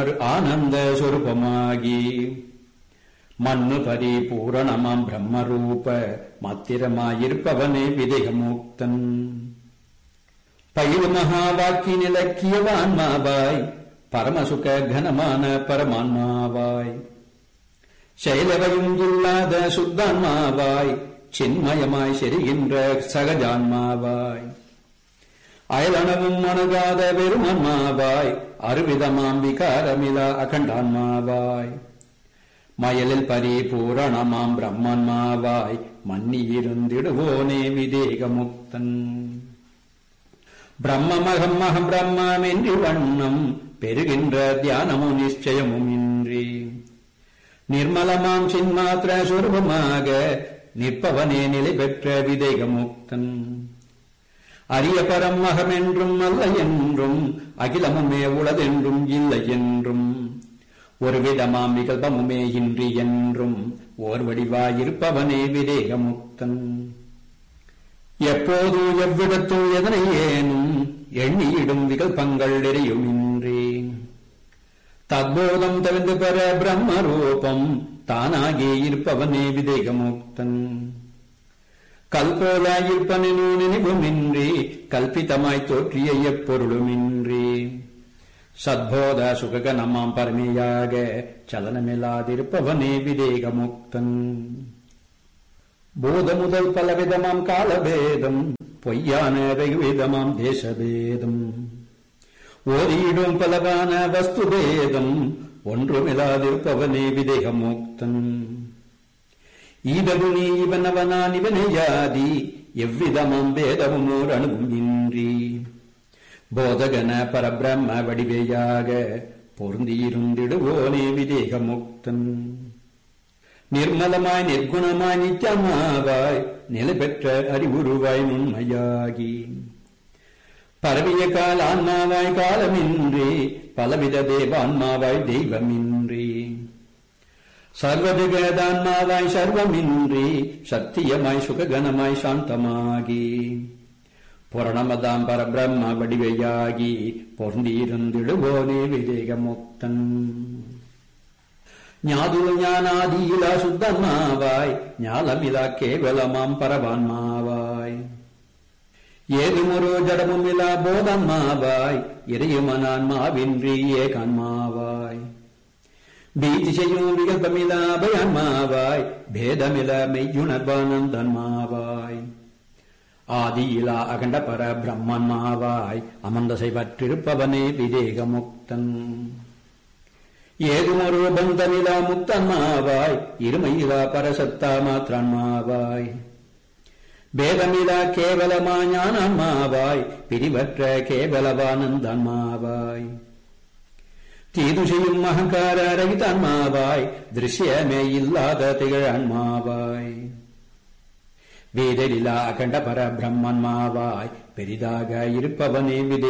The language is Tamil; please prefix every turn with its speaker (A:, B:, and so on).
A: ஒரு ஆனந்த சொரூபமாகி மண்ணு பரிபூரணமாம் பிரம்மரூப மாத்திரமாயிருப்பவனே விதேகமுக்தன். பயிரு மகா வாக்கின் இலக்கியவான்மாவாய் பரமசுக கனமான பரமான்மாவாய் செயலவையும் இல்லாத சுத்தான்மாவாய் சின்மயமாய் செரிகின்ற சகஜான்மாவாய் அயலனவும் அணுகாத வெறுமன்மாவாய் அருவிதமாம் விகாரமிலா அகண்டான்மாவாய் மயலில் பரிபூரணமாம் பிரம்மன்மாவாய் மன்னியிருந்திடுவோனே விதேகமுக்தன். பிரம்மமகம் அகம் பிரம்மம் என்று வண்ணம் பெறுகின்ற தியானமும் நிச்சயமும் இன்றி நிர்மலமாம் சின்மாத்திர சொரூபமாக நிற்பவனே நிலை பெற்ற விதேகமுக்தன். அரிய பரம் அகம் என்றும் அல்ல என்றும் அகிலமுமே உளதென்றும் இல்லை என்றும் ஒரு விதமாம் விகல்பமுமே இன்றி என்றும் ஓர் வடிவாயிருப்பவனே விதேகமுக்தன். எப்போது எவ்விடத்தோ எதனை ஏனும் எண்ணியிடும் விகல்பங்கள் எரியுமின்றி தத்போதம் தவிர்ந்து பெற பிரம்மரூபம் தானாகி இருப்பவனே விதேகமுக்தன். கல்போலாயிருப்பனு நினைவுமின்றி கல்பிதமாய் தோற்றிய எப்பொருளுமின்றி சத்போத சுககனமாம் பரமையாக சலனமில்லாதிருப்பவனே விதேகமுக்தன். போத முதல் பலவிதமாம் காலபேதம் பொய்யான வெகுவிதமாம் தேசபேதம் ஓதியிடும் பலவான வஸ்துபேதம் ஒன்றுமில்லாதிருப்பவனே விதேகமுக்தன். ஈதகு நீ இவனவனான் இவனை யாதி எவ்விதமாம் பேதமும் ஓர் அணுவும் இன்றி போதகன பரபிரம்ம வடிவேயாக பொருந்தியிருந்திடுவோனே விதேகமுக்தன். நிர்மலமாய் நிர்குணமாய் நித்தியமாவாய் நிலை பெற்ற அறிவுருவாய் உண்மையாகி பரவிய கால ஆன்மாவாய் காலமின்றி பலவித தேவான்மாவாய் தெய்வமின்றி சர்வஜகதான்மாவாய் சர்வமின்றி சத்தியமாய் சுககனமாய் சாந்தமாகி புரணமதாம் பரபிரம்ம வடிவையாகி பொருந்தியிருந்திடுவோனே விதேகமுக்தன். ஞாதுல ஞானாதியிலா சுத்தமாவாய் ஞாலமிலா கேவலமாம் பரவான்மாவாய் ஏதுமொரு ஜடமுமிலா போதம்மாவாய் இறையுமனான்மாவின்றி ஏகான்மாவாய் பீதி செய்யும் விகல்பமிலா அபயான்மாவாய் பேதமில மெய்யுணர்வானந்தன்மாவாய் ஆதியிலா அகண்ட பர பிரம்மன்மாவாய் அமர்ந்தசை பற்றிருப்பவனே விதேகமுக்தன். ஏதுமொரு பந்தமிலா முக்தன்மாவாய் இருமையிலா பரசத்தா மாத்திரன்மாவாய் பேதமிலா கேவலமா ஞானமாவாய் பிரிவற்ற கேவலவானந்தன்மாவாய் தீது செய்யும் அகங்கார ரகிதன்மாவாய் திருஷ்யமே இல்லாத திகழன்மாவாய் வேதலிலா அகண்ட பர பிரம்மன்மாவாய் பெரிதாக இருப்பவனே விதே